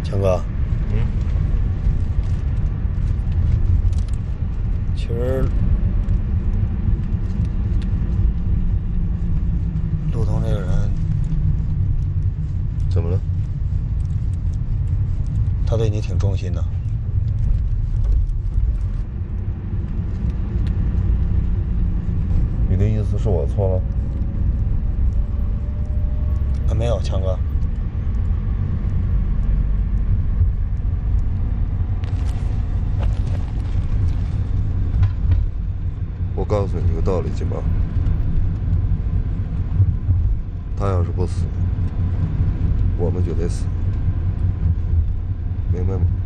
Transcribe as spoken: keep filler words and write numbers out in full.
强哥， 嗯， 其实陆东这个人， 怎么了？ 他对你挺忠心的。 你的意思是我错了？ 啊，没有，强哥。 我告诉你个道理，金宝，他要是不死，我们就得死，明白吗？